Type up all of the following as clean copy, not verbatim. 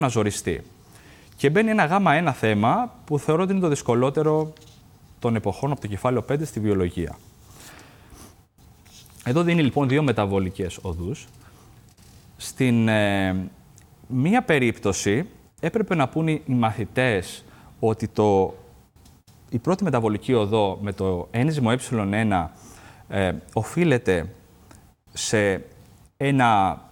να ζοριστεί. Και μπαίνει ένα Γ1 θέμα που θεωρώ ότι είναι το δυσκολότερο των εποχών από το κεφάλαιο 5 στη βιολογία. Εδώ δίνει λοιπόν δύο μεταβολικές οδούς. Στην μία περίπτωση έπρεπε να πούν οι μαθητές ότι η πρώτη μεταβολική οδό με το ένζυμο ε1 οφείλεται σε ένα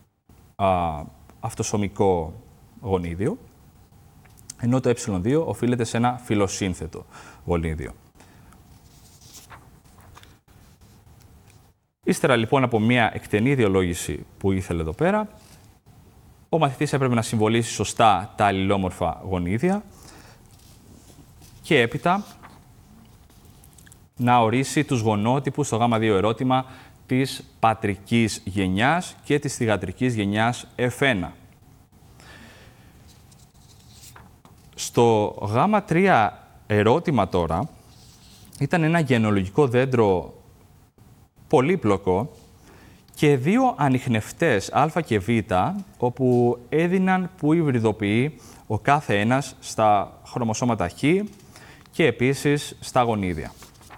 αυτοσωμικό γονίδιο, ενώ το ε2 οφείλεται σε ένα φιλοσύνθετο γονίδιο. Ύστερα λοιπόν από μια εκτενή ιδεολόγηση που ήθελε εδώ πέρα, ο μαθητής έπρεπε να συμβολήσει σωστά τα αλληλόμορφα γονίδια και έπειτα να ορίσει τους γονότυπους στο Γ2 ερώτημα της πατρικής γενιάς και της θυγατρικής γενιάς F1. Στο Γ3 ερώτημα τώρα ήταν ένα γενεολογικό δέντρο πολύπλοκο και δύο ανιχνευτές α και β, όπου έδιναν που υβριδοποιεί ο κάθε ένας στα χρωμοσώματα Χ και επίσης στα γονίδια.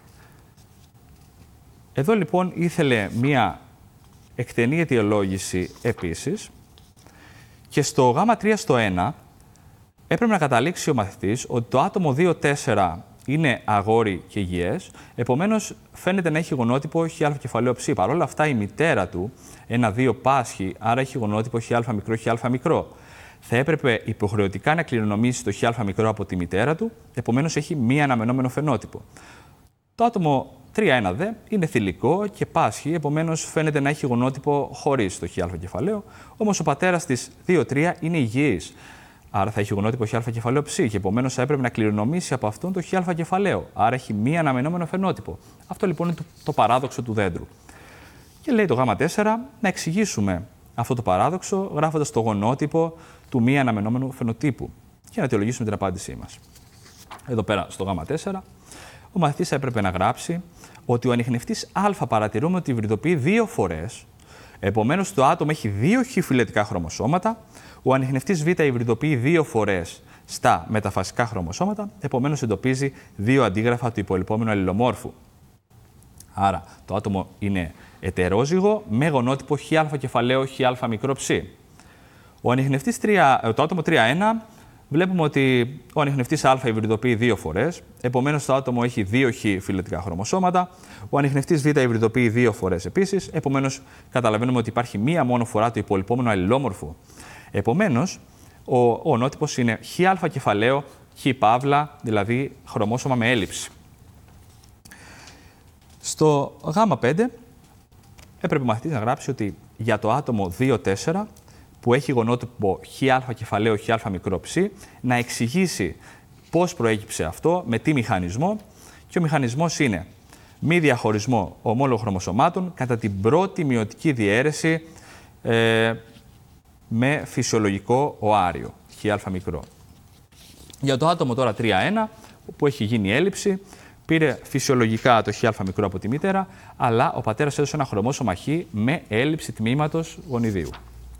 Εδώ λοιπόν ήθελε μία εκτενή αιτιολόγηση επίσης και στο Γ3 στο 1 έπρεπε να καταλήξει ο μαθητής ότι το άτομο 2-4 είναι αγόρι και υγιές, επομένως φαίνεται να έχει γονότυπο Χ κεφαλαίο Ψ. Παρ' όλα αυτά η μητέρα του, 1-2 πάσχει, άρα έχει γονότυπο Χ μικρό, Χ μικρό. Θα έπρεπε υποχρεωτικά να κληρονομήσει το Χ μικρό από τη μητέρα του, επομένως έχει μη αναμενόμενο φαινότυπο. Το άτομο 3-1 δε είναι θηλυκό και πάσχει, επομένως φαίνεται να έχει γονότυπο χωρίς το Χ κεφαλαίο, όμως ο πατέρας της 2-3 είναι υγιής. Άρα θα έχει γονότυπο Χ κεφαλαίο Ψ και επομένως θα έπρεπε να κληρονομήσει από αυτόν το Χ κεφαλαίο. Άρα έχει μη αναμενόμενο φαινότυπο. Αυτό λοιπόν είναι το παράδοξο του δέντρου. Και λέει το Γ4 να εξηγήσουμε αυτό το παράδοξο γράφοντας το γονότυπο του μη αναμενόμενου φαινοτύπου και να αιτιολογήσουμε την απάντησή μας. Εδώ πέρα στο Γ4, ο μαθητής έπρεπε να γράψει ότι ο ανιχνευτής Α παρατηρούμε ότι υβριδοποιεί 2 φορές, επομένως το άτομο έχει 2 Χ φυλετικά χρωμοσώματα. Ο ανιχνευτής Β υβριδοποιεί 2 φορές στα μεταφασικά χρωμοσώματα, επομένως εντοπίζει 2 αντίγραφα του υπολοιπόμενου αλληλομόρφου. Άρα το άτομο είναι ετερόζυγο με γονότυπο Χ κεφαλαίο Χ μικρό Ψ. Το άτομο 3-1 βλέπουμε ότι ο ανιχνευτής Α υβριδοποιεί 2 φορές, επομένως το άτομο έχει 2 Χ φυλετικά χρωμοσώματα. Ο ανιχνευτής Β υβριδοποιεί 2 φορές επίσης, επομένως καταλαβαίνουμε ότι υπάρχει μία μόνο φορά του υπολοιπόμενου αλληλόμορφου. Επομένως, ο γονότυπος είναι Χ κεφαλαίο Χ παύλα, δηλαδή χρωμόσωμα με έλλειψη. Στο Γ5 έπρεπε ο μαθητής να γράψει ότι για το άτομο 2-4 που έχει γονότυπο Χ κεφαλαίο Χ μικρό Ψ, να εξηγήσει πώς προέκυψε αυτό, με τι μηχανισμό, και ο μηχανισμός είναι μη διαχωρισμό ομόλογων χρωμοσωμάτων κατά την πρώτη μειωτική διαίρεση με φυσιολογικό οάριο, Χ μικρό. Για το άτομο τώρα 3-1, που έχει γίνει έλλειψη, πήρε φυσιολογικά το Χ μικρό από τη μητέρα, αλλά ο πατέρας έδωσε ένα χρωμόσωμα Χ με έλλειψη τμήματος γονιδίου.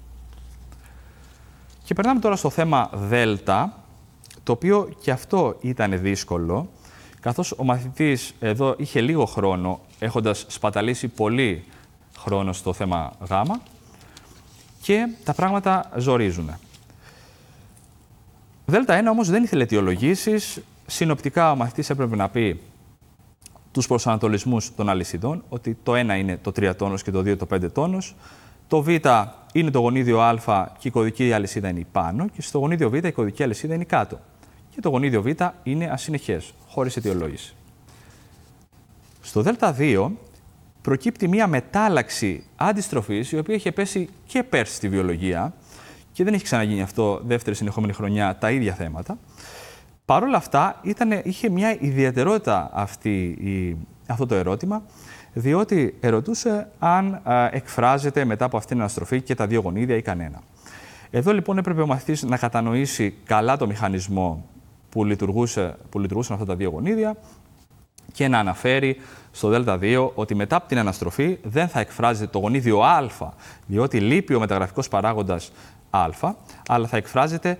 Και περνάμε τώρα στο θέμα Δέλτα, το οποίο και αυτό ήταν δύσκολο, καθώς ο μαθητής εδώ είχε λίγο χρόνο, έχοντας σπαταλήσει πολύ χρόνο στο θέμα Γ, και τα πράγματα ζορίζουν. Δέλτα 1 όμως δεν ήθελε αιτιολογήσεις. Συνοπτικά ο μαθητής έπρεπε να πει τους προσανατολισμούς των αλυσιδών, ότι το 1 είναι το 3 τόνος και το 2 το 5 τόνος. Το Β είναι το γονίδιο Α και η κωδική αλυσίδα είναι η πάνω, και στο γονίδιο Β η κωδική αλυσίδα είναι η κάτω. Και το γονίδιο Β είναι ασυνεχές, χωρίς αιτιολόγηση. Στο Δ2 προκύπτει μία μετάλλαξη αντιστροφής, η οποία είχε πέσει και πέρσι στη βιολογία και δεν έχει ξαναγίνει αυτό δεύτερη συνεχόμενη χρονιά τα ίδια θέματα. Παρ' όλα αυτά είχε μια ιδιαιτερότητα αυτό το ερώτημα, διότι ερωτούσε αν εκφράζεται μετά από αυτήν την αναστροφή και τα δύο γονίδια ή κανένα. Εδώ λοιπόν έπρεπε ο μαθητής να κατανοήσει καλά το μηχανισμό που λειτουργούσαν αυτά τα δύο γονίδια και να αναφέρει στο Δ2 ότι μετά από την αναστροφή δεν θα εκφράζεται το γονίδιο Α, διότι λείπει ο μεταγραφικός παράγοντας α, αλλά θα εκφράζεται